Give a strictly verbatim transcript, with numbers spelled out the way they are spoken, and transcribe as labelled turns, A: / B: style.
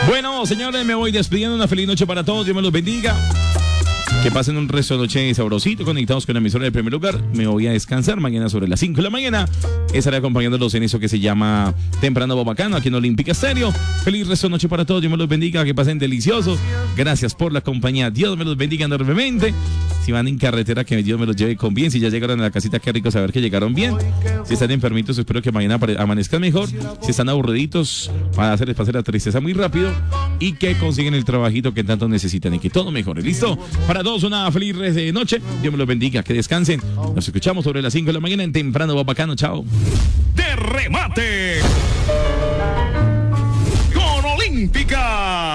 A: Bueno, señores, me voy despidiendo. Una feliz noche para todos. Dios me los bendiga. Que pasen un resto de noche sabrosito, conectados con la emisora del primer lugar. Me voy a descansar mañana sobre las cinco de la mañana. Estaré acompañándolos en eso que se llama Temprano Bacano, aquí en Olímpica Estéreo. Feliz resto de noche para todos. Dios me los bendiga. Que pasen deliciosos. Gracias por la compañía. Dios me los bendiga enormemente. Si van en carretera, que Dios me los lleve con bien. Si ya llegaron a la casita, qué rico saber que llegaron bien. Si están enfermitos, espero que mañana amanezcan mejor. Si están aburriditos, para hacerles pasar la tristeza muy rápido. Y que consiguen el trabajito que tanto necesitan y que todo mejore. ¿Listo? Para todos una feliz noche. Dios me los bendiga. Que descansen. Nos escuchamos sobre las cinco de la mañana en Temprano Bacano. Chao.
B: De remate con Olímpica.